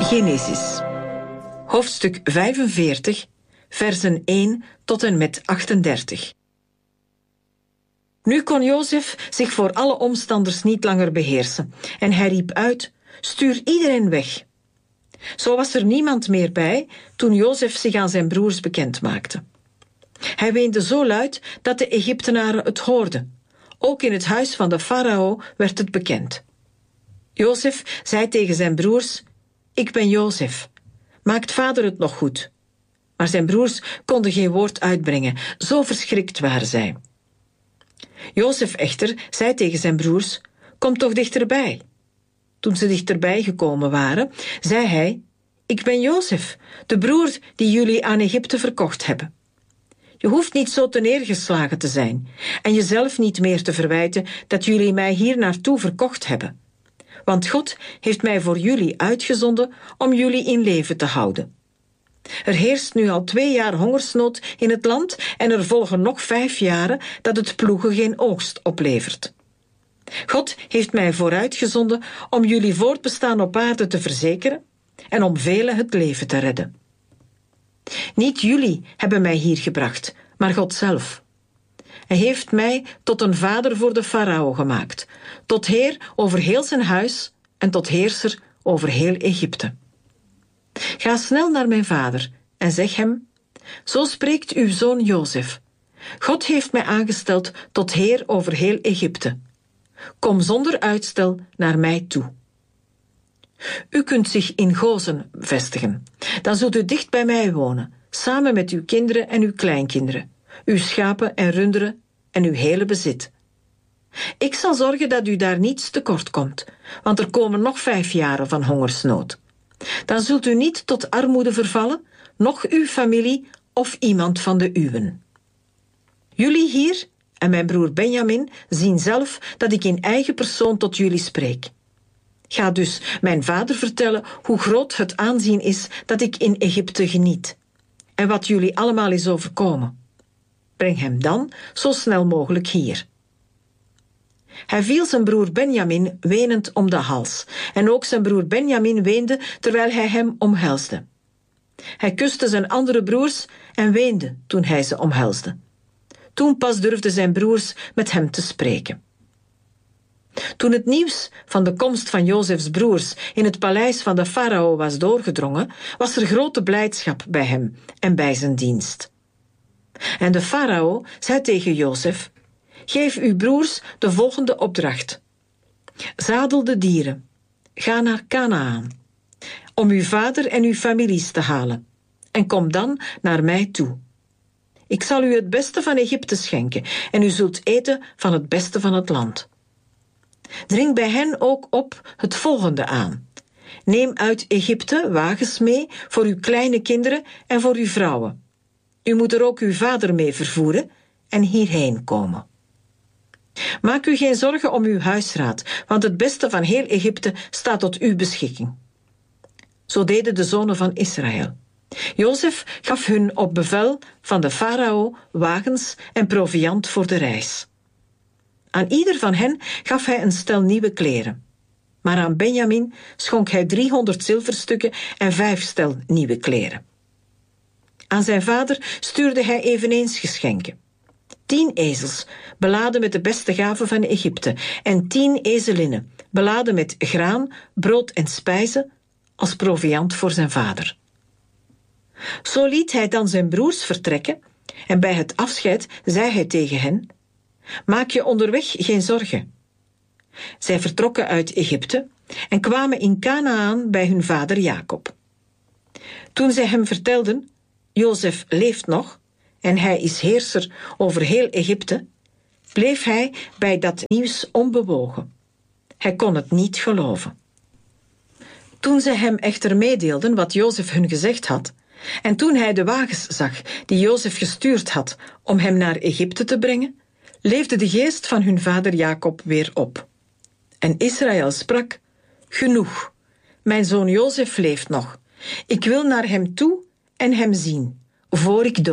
Genesis, hoofdstuk 45, versen 1 tot en met 38. Nu kon Jozef zich voor alle omstanders niet langer beheersen en hij riep uit: stuur iedereen weg. Zo was er niemand meer bij toen Jozef zich aan zijn broers bekend maakte. Hij weende zo luid dat de Egyptenaren het hoorden. Ook in het huis van de farao werd het bekend. Jozef zei tegen zijn broers: ik ben Jozef. Maakt vader het nog goed? Maar zijn broers konden geen woord uitbrengen, zo verschrikt waren zij. Jozef echter zei tegen zijn broers: kom toch dichterbij. Toen ze dichterbij gekomen waren, zei hij: ik ben Jozef, de broer die jullie aan Egypte verkocht hebben. Je hoeft niet zo teneergeslagen te zijn en jezelf niet meer te verwijten dat jullie mij hier naartoe verkocht hebben. Want God heeft mij voor jullie uitgezonden om jullie in leven te houden. Er heerst nu al 2 jaar hongersnood in het land en er volgen nog 5 jaren dat het ploegen geen oogst oplevert. God heeft mij vooruitgezonden om jullie voortbestaan op aarde te verzekeren en om velen het leven te redden. Niet jullie hebben mij hier gebracht, maar God zelf. Hij heeft mij tot een vader voor de farao gemaakt, tot heer over heel zijn huis en tot heerser over heel Egypte. Ga snel naar mijn vader en zeg hem: zo spreekt uw zoon Jozef. God heeft mij aangesteld tot heer over heel Egypte. Kom zonder uitstel naar mij toe. U kunt zich in Gozen vestigen. Dan zult u dicht bij mij wonen, samen met uw kinderen en uw kleinkinderen, uw schapen en runderen en uw hele bezit. Ik zal zorgen dat u daar niets tekort komt, want er komen nog 5 jaren van hongersnood. Dan zult u niet tot armoede vervallen, noch uw familie of iemand van de uwen. Jullie hier en mijn broer Benjamin zien zelf dat ik in eigen persoon tot jullie spreek. Ga dus mijn vader vertellen hoe groot het aanzien is dat ik in Egypte geniet en wat jullie allemaal is overkomen. Breng hem dan zo snel mogelijk hier. Hij viel zijn broer Benjamin wenend om de hals en ook zijn broer Benjamin weende terwijl hij hem omhelsde. Hij kuste zijn andere broers en weende toen hij ze omhelsde. Toen pas durfden zijn broers met hem te spreken. Toen het nieuws van de komst van Jozefs broers in het paleis van de farao was doorgedrongen, was er grote blijdschap bij hem en bij zijn dienst. En de farao zei tegen Jozef: geef uw broers de volgende opdracht. Zadel de dieren. Ga naar Kanaan, om uw vader en uw families te halen. En kom dan naar mij toe. Ik zal u het beste van Egypte schenken en u zult eten van het beste van het land. Dring bij hen ook op het volgende aan. Neem uit Egypte wagens mee voor uw kleine kinderen en voor uw vrouwen. U moet er ook uw vader mee vervoeren en hierheen komen. Maak u geen zorgen om uw huisraad, want het beste van heel Egypte staat tot uw beschikking. Zo deden de zonen van Israël. Jozef gaf hun op bevel van de farao wagens en proviand voor de reis. Aan ieder van hen gaf hij een stel nieuwe kleren. Maar aan Benjamin schonk hij 300 zilverstukken en 5 stel nieuwe kleren. Aan zijn vader stuurde hij eveneens geschenken. 10 ezels, beladen met de beste gaven van Egypte, en 10 ezelinnen, beladen met graan, brood en spijzen, als proviand voor zijn vader. Zo liet hij dan zijn broers vertrekken, en bij het afscheid zei hij tegen hen: maak je onderweg geen zorgen. Zij vertrokken uit Egypte en kwamen in Kanaan bij hun vader Jacob. Toen zij hem vertelden: Jozef leeft nog en hij is heerser over heel Egypte, bleef hij bij dat nieuws onbewogen. Hij kon het niet geloven. Toen zij hem echter meedeelden wat Jozef hun gezegd had, en toen hij de wagens zag die Jozef gestuurd had om hem naar Egypte te brengen, leefde de geest van hun vader Jacob weer op. En Israël sprak: genoeg, mijn zoon Jozef leeft nog. Ik wil naar hem toe en hem zien, voor ik dood